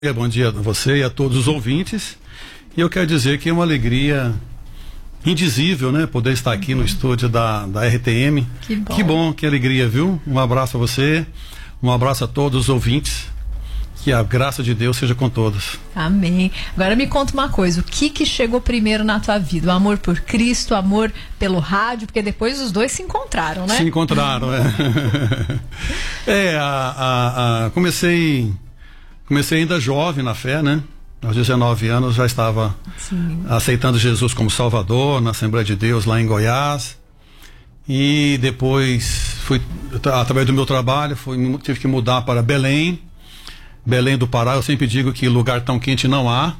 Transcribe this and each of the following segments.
Bom dia a você e a todos os ouvintes. E eu quero dizer que é uma alegria indizível, né? Poder estar aqui no estúdio da RTM. Que bom, que alegria, viu? Um abraço a você, um abraço a todos os ouvintes. Que a graça de Deus seja com todos. Amém. Agora me conta uma coisa, o que chegou primeiro na tua vida? O amor por Cristo, o amor pelo rádio? Porque depois os dois se encontraram, né? Se encontraram, Comecei ainda jovem na fé, né? Aos 19 anos já estava aceitando Jesus como Salvador na Assembleia de Deus lá em Goiás. E depois através do meu trabalho, tive que mudar para Belém do Pará. Eu sempre digo que lugar tão quente não há.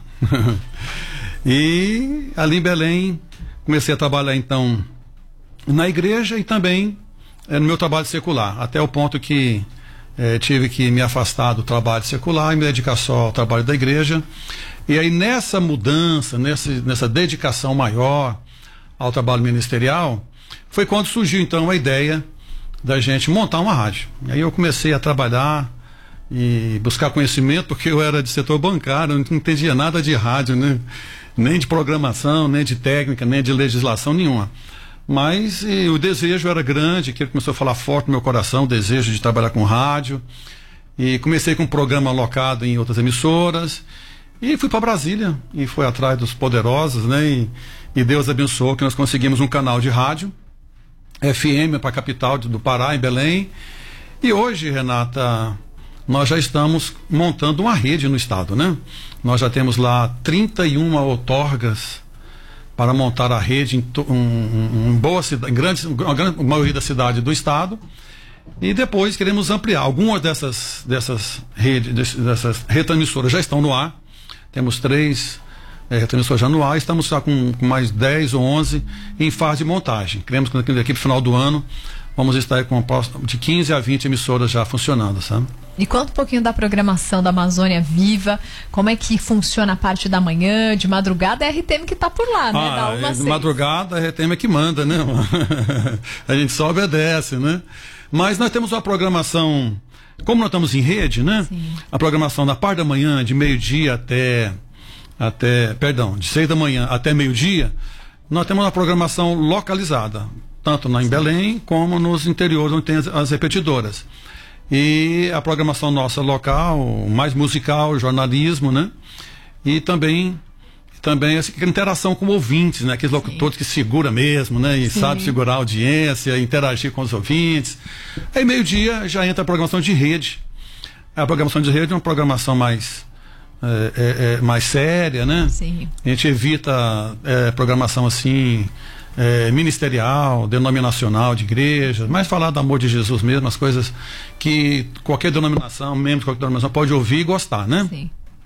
E ali em Belém comecei a trabalhar então na igreja e também no meu trabalho secular, até o ponto que tive que me afastar do trabalho secular e me dedicar só ao trabalho da igreja. E aí nessa mudança, nessa dedicação maior ao trabalho ministerial, foi quando surgiu então a ideia da gente montar uma rádio. E aí eu comecei a trabalhar e buscar conhecimento, porque eu era de setor bancário, não entendia nada de rádio, né? Nem de programação, nem de técnica, nem de legislação nenhuma. Mas o desejo era grande, que começou a falar forte no meu coração, o desejo de trabalhar com rádio. E comecei com um programa alocado em outras emissoras. E fui para Brasília, e fui atrás dos poderosos, né? E Deus abençoou que nós conseguimos um canal de rádio, FM, para a capital do Pará, em Belém. E hoje, Renata, nós já estamos montando uma rede no estado, né? Nós já temos lá 31 outorgas para montar a rede em boa cidade, uma grande maioria da cidade do estado, e depois queremos ampliar. Algumas dessas retransmissoras já estão no ar. Temos 3 retransmissoras já no ar. Estamos já com mais 10 ou 11 em fase de montagem. Queremos que daqui para o final do ano vamos estar com de 15 a 20 emissoras já funcionando, sabe? E conta um pouquinho da programação da Amazônia Viva, como é que funciona a parte da manhã, de madrugada, é a RTM que está por lá, né? De madrugada a RTM é que manda, né? A gente só obedece, né? Mas nós temos uma programação, como nós estamos em rede, né? Sim. A programação da parte da manhã, de meio-dia de 6 da manhã até meio-dia, nós temos uma programação localizada, tanto em Belém como nos interiores, onde tem as repetidoras. E a programação nossa local, mais musical, jornalismo, né? E também essa interação com ouvintes, né? Aqueles locutores que segura mesmo, né? E sabe segurar a audiência, interagir com os ouvintes. Aí meio-dia já entra a programação de rede. A programação de rede é uma programação mais séria, né? Sim. A gente evita programação assim ministerial, denominacional de igreja, mas falar do amor de Jesus mesmo, as coisas que qualquer denominação, membro de qualquer denominação pode ouvir e gostar, né? Sim.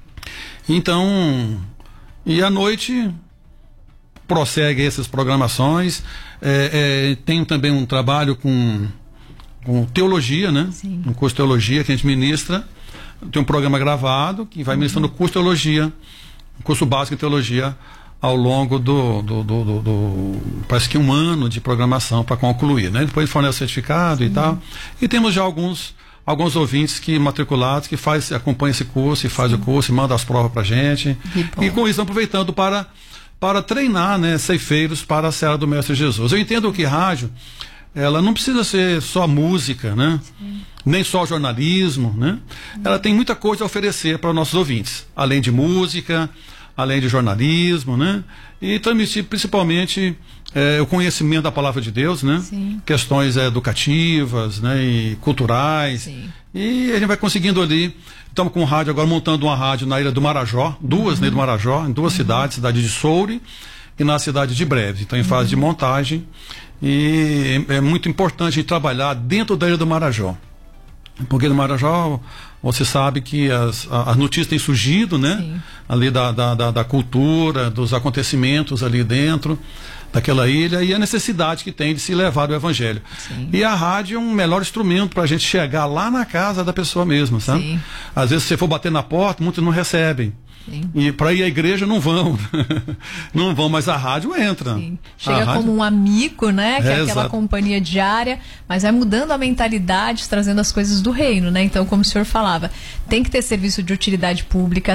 Então, e à noite prossegue essas programações. Tem também um trabalho com teologia, né? Sim. Um curso de teologia que a gente ministra. Tem um programa gravado que vai ministrando o curso de teologia, um curso básico de teologia, ao longo parece que 1 ano de programação para concluir, né? Depois fornece o certificado e tal. E temos já alguns ouvintes matriculados que acompanham esse curso e faz o curso e manda as provas para a gente. E com isso estão aproveitando para treinar, né, ceifeiros para a seara do Mestre Jesus. Eu entendo que rádio, ela não precisa ser só música, né? Nem só jornalismo, né? Ela tem muita coisa a oferecer para os nossos ouvintes, além de música, além de jornalismo, né? E transmitir principalmente o conhecimento da palavra de Deus, né? Sim. Questões educativas, né? E culturais. Sim. E a gente vai conseguindo ali. Estamos com o rádio agora, montando uma rádio na Ilha do Marajó, duas na Ilha do Marajó, em 2 cidades, cidade de Soure e na cidade de Breves. Então, em fase de montagem. E é muito importante a gente trabalhar dentro da Ilha do Marajó. Porque no Marajó, você sabe que as notícias têm surgido, né? Sim. Ali da cultura, dos acontecimentos ali dentro. daquela ilha e a necessidade que tem de se levar o evangelho. Sim. E a rádio é um melhor instrumento para a gente chegar lá na casa da pessoa mesmo, sabe? Sim. Às vezes, se você for bater na porta, muitos não recebem. Sim. E para ir à igreja não vão. Não vão, mas a rádio entra. Sim. Chega como um amigo, né? Que é aquela exato. companhia diária, mas vai mudando a mentalidade, trazendo as coisas do reino, né? Então, como o senhor falava, tem que ter serviço de utilidade pública,